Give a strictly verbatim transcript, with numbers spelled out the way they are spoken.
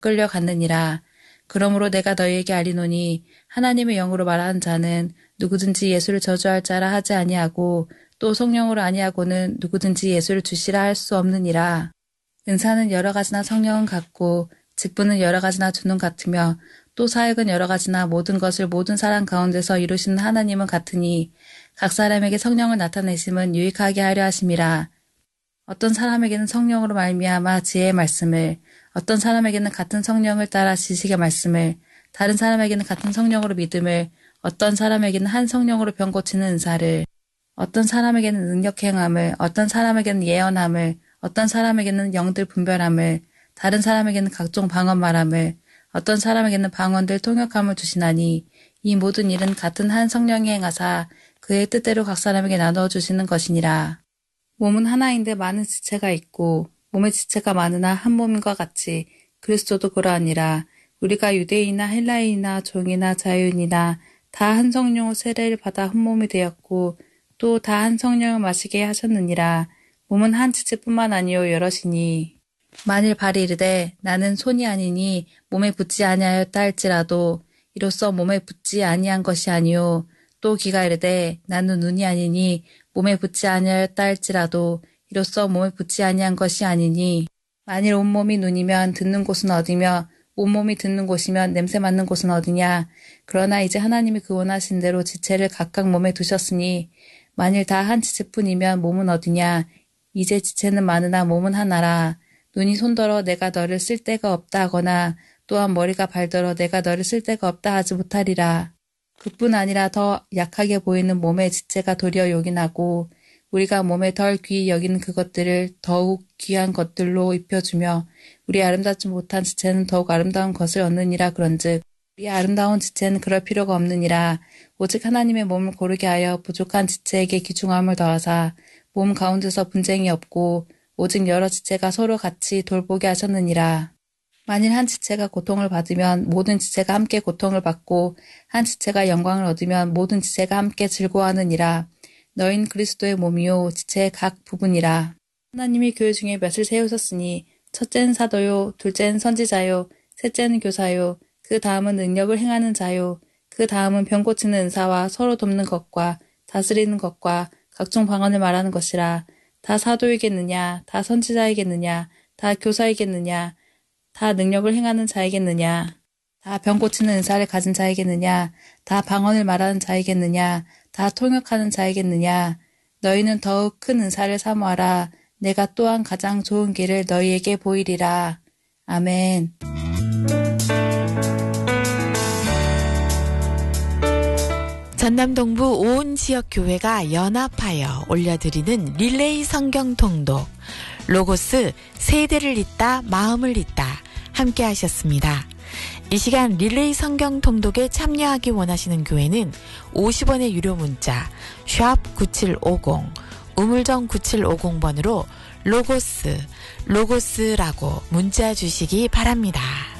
끌려갔느니라. 그러므로 내가 너희에게 알리노니 하나님의 영으로 말하는 자는 누구든지 예수를 저주할 자라 하지 아니하고 또 성령으로 아니하고는 누구든지 예수를 주시라 할 수 없느니라. 은사는 여러 가지나 성령은 같고 직분은 여러 가지나 주는 같으며 또 사역은 여러 가지나 모든 것을 모든 사람 가운데서 이루시는 하나님은 같으니 각 사람에게 성령을 나타내심은 유익하게 하려 하심이라. 어떤 사람에게는 성령으로 말미암아 지혜의 말씀을, 어떤 사람에게는 같은 성령을 따라 지식의 말씀을, 다른 사람에게는 같은 성령으로 믿음을, 어떤 사람에게는 한 성령으로 병 고치는 은사를, 어떤 사람에게는 능력 행함을, 어떤 사람에게는 예언함을, 어떤 사람에게는 영들 분별함을, 다른 사람에게는 각종 방언 말함을, 어떤 사람에게는 방언들 통역함을 주시나니 이 모든 일은 같은 한 성령이 행하사 그의 뜻대로 각 사람에게 나누어 주시는 것이니라. 몸은 하나인데 많은 지체가 있고 몸의 지체가 많으나 한 몸과 같이 그리스도도 그러하니라. 우리가 유대인이나 헬라인이나 종이나 자유인이나 다 한 성령으로 세례를 받아 한 몸이 되었고 또 다 한 성령을 마시게 하셨느니라. 몸은 한 지체뿐만 아니요 여럿이니 만일 발이 이르되 나는 손이 아니니 몸에 붙지 아니하였다 할지라도 이로써 몸에 붙지 아니한 것이 아니요 또 귀가 이르되 나는 눈이 아니니 몸에 붙지 아니하였다 할지라도 이로써 몸에 붙지 아니한 것이 아니니 만일 온몸이 눈이면 듣는 곳은 어디며 온몸이 듣는 곳이면 냄새 맡는 곳은 어디냐. 그러나 이제 하나님이 그 원하신 대로 지체를 각각 몸에 두셨으니 만일 다 한 지체뿐이면 몸은 어디냐. 이제 지체는 많으나 몸은 하나라. 눈이 손더러 내가 너를 쓸 데가 없다 하거나 또한 머리가 발더러 내가 너를 쓸 데가 없다 하지 못하리라. 그뿐 아니라 더 약하게 보이는 몸의 지체가 도리어 요긴하고 우리가 몸에 덜 귀히 여기는 그것들을 더욱 귀한 것들로 입혀주며 우리 아름답지 못한 지체는 더욱 아름다운 것을 얻느니라. 그런즉 우리 아름다운 지체는 그럴 필요가 없느니라. 오직 하나님의 몸을 고르게 하여 부족한 지체에게 귀중함을 더하사 몸 가운데서 분쟁이 없고 오직 여러 지체가 서로 같이 돌보게 하셨느니라. 만일 한 지체가 고통을 받으면 모든 지체가 함께 고통을 받고 한 지체가 영광을 얻으면 모든 지체가 함께 즐거워하느니라. 너희는 그리스도의 몸이요 지체의 각 부분이라. 하나님이 교회 중에 몇을 세우셨으니 첫째는 사도요, 둘째는 선지자요, 셋째는 교사요, 그 다음은 능력을 행하는 자요, 그 다음은 병 고치는 은사와 서로 돕는 것과 다스리는 것과 각종 방언을 말하는 것이라. 다 사도이겠느냐, 다 선지자이겠느냐, 다 교사이겠느냐, 다 능력을 행하는 자이겠느냐, 다 병 고치는 은사를 가진 자이겠느냐, 다 방언을 말하는 자이겠느냐, 다 통역하는 자이겠느냐. 너희는 더욱 큰 은사를 사모하라. 내가 또한 가장 좋은 길을 너희에게 보이리라. 아멘. 전남 동부 온 지역 교회가 연합하여 올려드리는 릴레이 성경 통독 로고스 세대를 잇다 마음을 잇다 함께 하셨습니다. 이 시간 릴레이 성경 통독에 참여하기 원하시는 교회는 오십 원의 유료 문자 샵 구칠오공 우물정 구칠오공 번으로 로고스 로고스라고 문자 주시기 바랍니다.